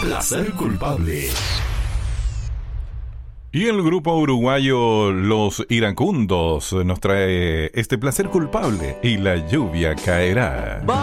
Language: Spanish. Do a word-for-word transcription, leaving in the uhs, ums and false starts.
Placer culpable. Y el grupo uruguayo Los Iracundos nos trae este placer culpable y la lluvia caerá.